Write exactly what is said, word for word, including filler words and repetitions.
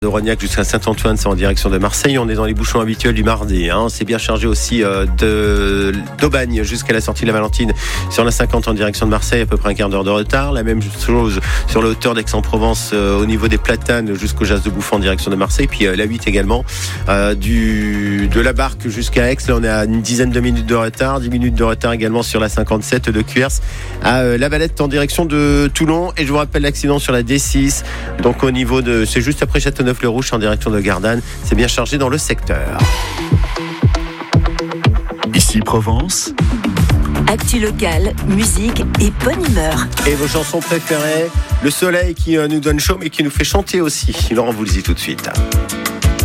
De Rognac jusqu'à Saint-Antoine, c'est en direction de Marseille. On est dans les bouchons habituels du mardi. Hein. C'est bien chargé aussi euh, de d'Aubagne jusqu'à la sortie de la Valentine sur la cinquante en direction de Marseille, à peu près un quart d'heure de retard. La même chose sur la hauteur d'Aix-en-Provence euh, au niveau des Platanes jusqu'au Jas de Bouffon en direction de Marseille. Puis euh, la huit également euh, du de la Barque jusqu'à Aix. Là, on est à une dizaine de minutes de retard. dix minutes de retard également sur la cinquante-sept de Cuers à euh, La Valette en direction de Toulon. Et je vous rappelle l'accident sur la D six. Donc au niveau de, c'est juste après Châteauneuf le Rouge en direction de Gardanne, c'est bien chargé dans le secteur. Ici Provence. Actu locale, musique et bonne humeur. Et vos chansons préférées, le soleil qui nous donne chaud mais qui nous fait chanter aussi. Laurent vous le dit tout de suite.